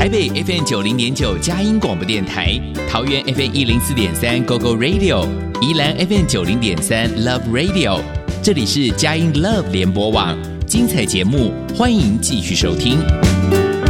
台北 FM 90.9佳音广播电台，桃园 FM 104.3 GoGo Radio， 宜兰 FM 90.3 Love Radio， 这里是佳音 Love 联播网，精彩节目欢迎继续收听。